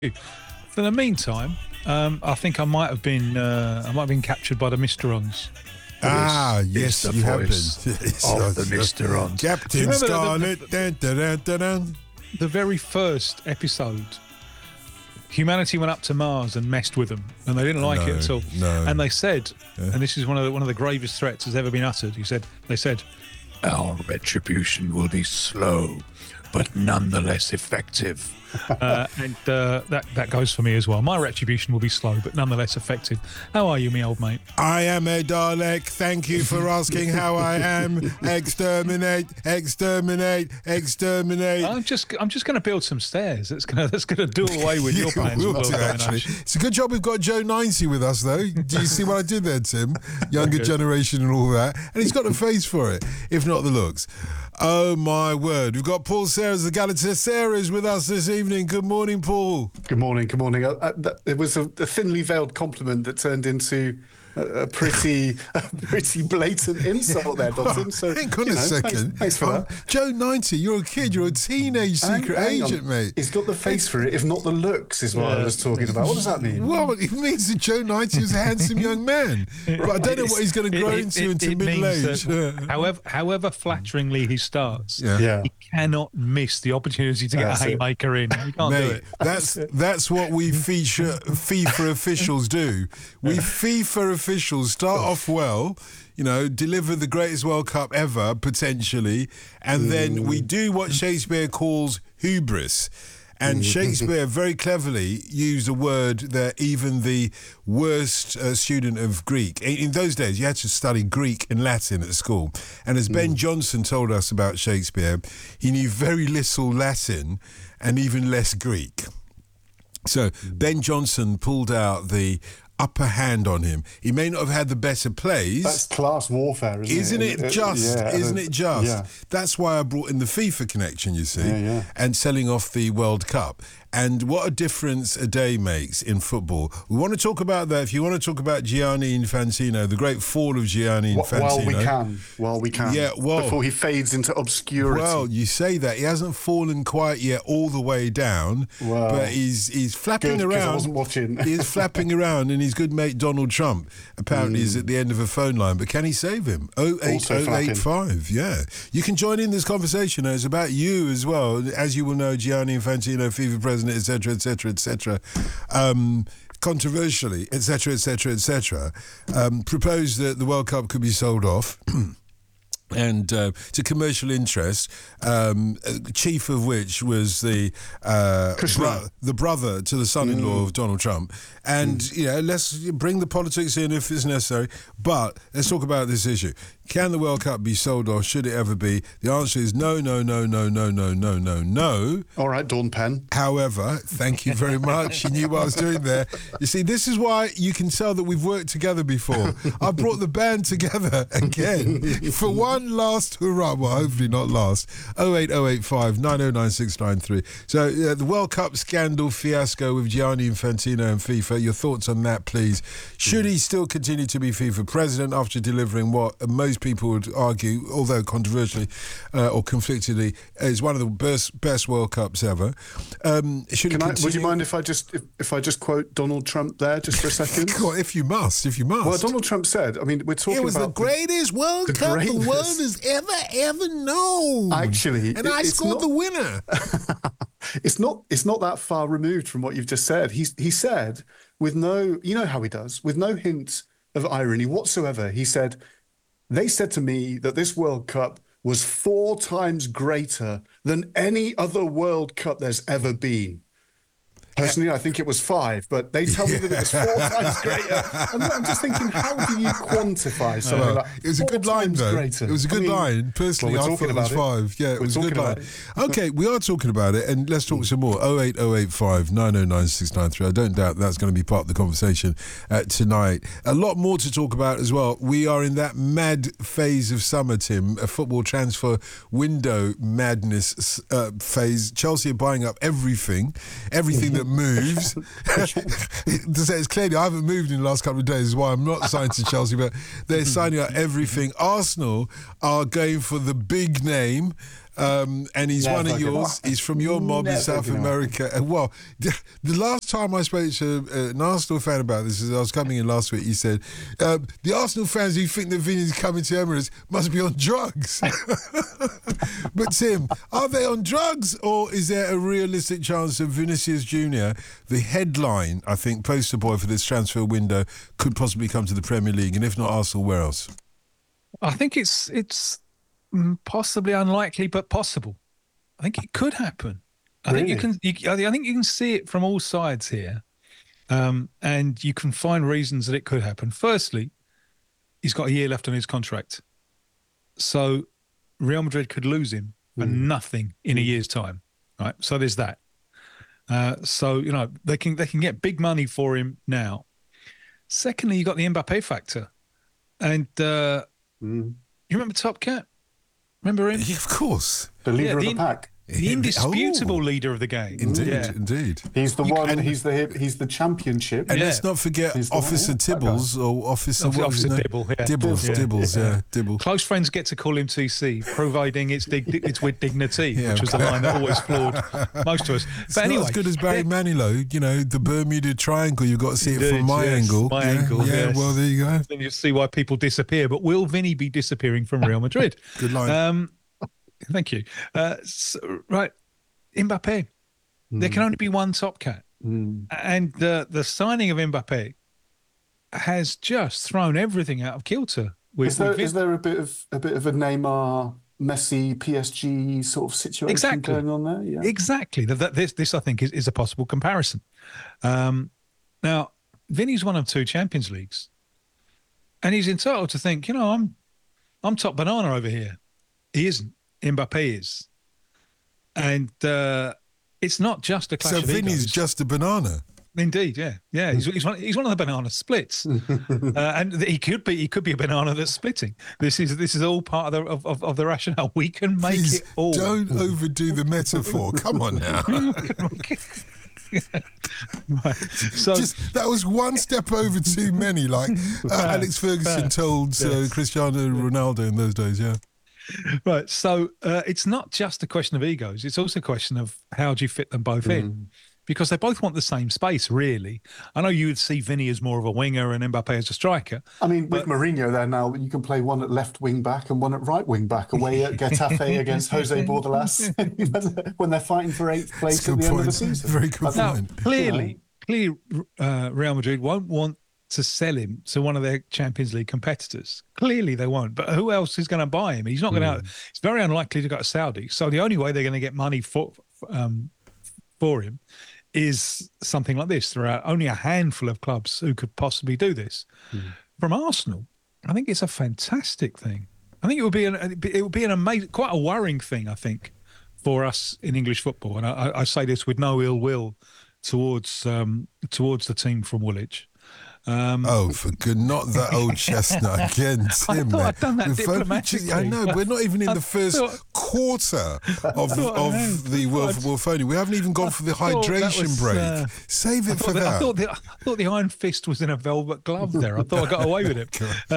For the meantime, I think I might have been captured by the Mysterons. Yes, you have been. Of the Mysterons. Captain Scarlet. The very first episode, humanity went up to Mars and messed with them, and they didn't like it at all. No. And they said, and this is one of the gravest threats that's ever been uttered. They said, our retribution will be slow, but nonetheless effective. And that goes for me as well. My retribution will be slow, but nonetheless effective. How are you, me old mate? I am a Dalek. Thank you for asking how I am. Exterminate, exterminate, exterminate. I'm just going to build some stairs. That's going to do away with your plans. It's a good job we've got Joe 90 with us, though. Do you see what I did there, Tim? Younger generation and all that. And he's got the face for it, if not the looks. Oh, my word. We've got Paul Serres, the Galatasaray, with us this evening. Good morning, Paul. Good morning, good morning. It was a thinly veiled compliment that turned into a pretty blatant insult there, Dotson. So, hang on a second. Thanks for that. Joe 90, you're a kid. You're a teenage secret agent, mate. He's got the face for it, if not the looks, is what I was talking about. What does that mean? Well, it means that Joe 90 is a handsome young man. But I don't know what he's going to grow into middle age. However flatteringly he starts, he cannot miss the opportunity to get a haymaker in. He can't do it. That's what we FIFA officials do. We FIFA officials start off well, deliver the greatest World Cup ever, potentially, and then we do what Shakespeare calls hubris. And Shakespeare very cleverly used a word that even the worst student of Greek, in those days you had to study Greek and Latin at school. And as Ben Jonson told us about Shakespeare, he knew very little Latin and even less Greek. So Ben Jonson pulled out the upper hand on him. He may not have had the better plays. That's class warfare, isn't it? Isn't it just? Yeah. That's why I brought in the FIFA connection, you see, and selling off the World Cup. And what a difference a day makes in football. We want to talk about that. If you want to talk about Gianni Infantino, the great fall of Gianni Infantino. While we can. Yeah, before he fades into obscurity. Well, you say that. He hasn't fallen quite yet all the way down, but he's flapping around. I wasn't watching. He's flapping around, and his good mate Donald Trump apparently is at the end of a phone line. But can he save him? 08085. Yeah. You can join in this conversation. It's about you as well. As you will know, Gianni Infantino, FIFA president, etc., etc., etc. Controversially, etc., etc., etc., proposed that the World Cup could be sold off. And to commercial interest, chief of which was the brother to the son-in-law of Donald Trump. And, let's bring the politics in if it's necessary. But let's talk about this issue. Can the World Cup be sold off? Should it ever be? The answer is no, no, no, no, no, no, no, no, no. All right, Dawn Penn. However, thank you very much. You knew what I was doing there. You see, this is why you can tell that we've worked together before. I brought the band together again for one last hurrah. Well, hopefully not last. 08085 909693. So the World Cup scandal fiasco with Gianni Infantino and FIFA. Your thoughts on that, please. Should he still continue to be FIFA president after delivering what most people would argue, although controversially or conflictedly, is one of the best World Cups ever? Would you mind if I just quote Donald Trump there just for a second? if you must. Well, Donald Trump said, we're talking about... It was the greatest World Cup the world has ever known. Actually, and I scored the winner. It's not that far removed from what you've just said. He said, with no, how he does, with no hint of irony whatsoever, he said, they said to me that this World Cup was 4 times greater than any other World Cup there's ever been. Personally, I think it was 5, but they tell me that it was 4 times greater. And I'm just thinking, how do you quantify something like it was a good line, though. Greater? It was a good line. Personally, I thought it was 5. Yeah, it was a good line. Okay, we are talking about it, and let's talk some more. 08085 909693. I don't doubt that's going to be part of the conversation tonight. A lot more to talk about as well. We are in that mad phase of summer, Tim, a football transfer window madness phase. Chelsea are buying up everything that moves. To say it's clearly I haven't moved in the last couple of days, is why I'm not signed to Chelsea, but they're signing up everything. Arsenal are going for the big name. and he's one of yours. He's from your mob in South America. Well, the last time I spoke to an Arsenal fan about this, as I was coming in last week, he said, the Arsenal fans who think that Vinny's coming to Emirates must be on drugs. But Tim, are they on drugs, or is there a realistic chance that Vinicius Junior, the headline, I think, poster boy for this transfer window, could possibly come to the Premier League? And if not Arsenal, where else? I think it's possibly unlikely, but possible. I think it could happen. I think you can see it from all sides here, and you can find reasons that it could happen. Firstly, he's got a year left on his contract, so Real Madrid could lose him for nothing in a year's time, right? So there's that. So they can get big money for him now. Secondly, you got the Mbappé factor, and you remember Top Cat? Remember him? Yeah, of course. The leader of the pack. The indisputable leader of the the game. Indeed. He's the one. He's the championship. And let's not forget Officer Tibbles or Officer Dibble. Yeah. Dibbles. Close friends get to call him TC, providing it's with dignity, which was the line that always floored most of us. But anyway, not as good as Barry Manilow. The Bermuda Triangle. You've got to see it from my angle. My angle. Yeah. Well, there you go. Then you see why people disappear. But will Vinny be disappearing from Real Madrid? Good line. Thank you. Right, Mbappé. There can only be one Top Cat, and the signing of Mbappé has just thrown everything out of kilter. Is there a bit of a Neymar, Messi, PSG sort of situation going on there? Yeah. Exactly. This I think is a possible comparison. Now, Vinny's won of 2 Champions Leagues, and he's entitled to think, I'm top banana over here. He isn't. Mbappé is. And it's not just a clash of egos. So Vinny's just a banana. Indeed, yeah. He's one of the banana splits, and he could be a banana that's splitting. This is all part of the rationale. We can make it all. Don't overdo the metaphor. Come on now. Right. So that was one step over too many, like Alex Ferguson told Cristiano Ronaldo in those days. Yeah. Right, so it's not just a question of egos. It's also a question of how do you fit them both in, because they both want the same space, really. I know you would see Vinny as more of a winger and Mbappé as a striker. I mean, with Mourinho there now, you can play one at left wing back and one at right wing back away at Getafe against Jose Bordalas when they're fighting for 8th place at the end of the season. Very good point. Clearly, Real Madrid won't want to sell him to one of their Champions League competitors. Clearly they won't. But who else is going to buy him? He's not going to. It's very unlikely to go to Saudi. So the only way they're going to get money for him is something like this. There are only a handful of clubs who could possibly do this. From Arsenal, I think it's a fantastic thing. I think it would be an amazing, quite a worrying thing, I think, for us in English football. And I say this with no ill will towards the team from Woolwich. For good, not that old chestnut again, Tim. I thought I'd done that diplomatically. I know, we're not even in the first quarter of the World Phony. We haven't even gone for the hydration break. Save it for that. I thought the Iron Fist was in a velvet glove there. I thought I got away with it.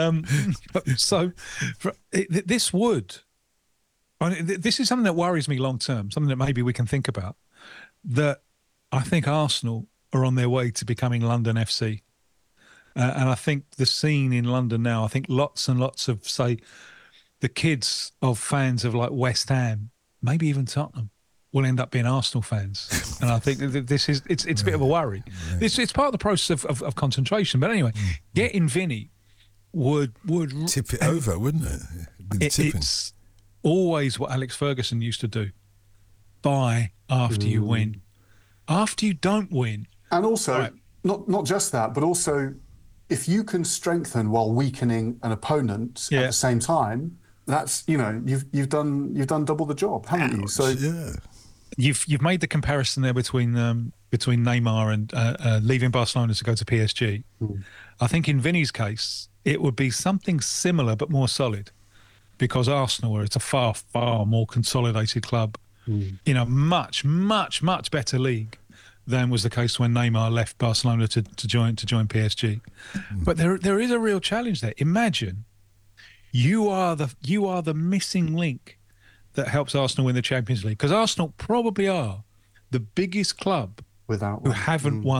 This is something that worries me long term, something that maybe we can think about, that I think Arsenal are on their way to becoming London FC. And I think the scene in London now, I think lots and lots of, say, the kids of fans of like West Ham, maybe even Tottenham, will end up being Arsenal fans. And I think that it's a bit of a worry. It's part of the process of concentration. But anyway, getting Vinny would tip it over, wouldn't it? It's always what Alex Ferguson used to do. Buy after you win. After you don't win. And also, not just that, but also, if you can strengthen while weakening an opponent at the same time, that's you've done double the job, haven't you? So you've made the comparison there between Neymar and leaving Barcelona to go to PSG. I think in Vinny's case, it would be something similar but more solid, because Arsenal are a far more consolidated club in a much better league than was the case when Neymar left Barcelona to join PSG. But there is a real challenge there. Imagine you are the missing link that helps Arsenal win the Champions League? Because Arsenal probably are the biggest club without who one. haven't won